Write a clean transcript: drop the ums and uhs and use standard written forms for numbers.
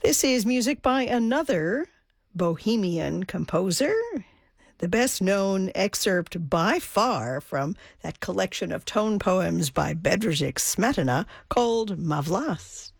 This is music by another Bohemian composer. The best known excerpt by far from that collection of tone poems by Bedřich Smetana called Ma vlast.